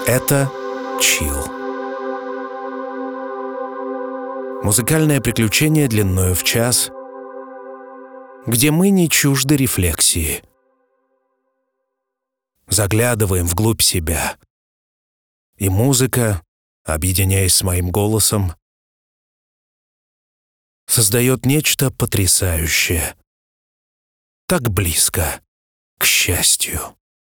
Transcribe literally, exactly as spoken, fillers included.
Это чилл. Музыкальное приключение длиною в час, где мы не чужды рефлексии. Заглядываем вглубь себя. И музыка, объединяясь с моим голосом, создает нечто потрясающее. Так близко к счастью.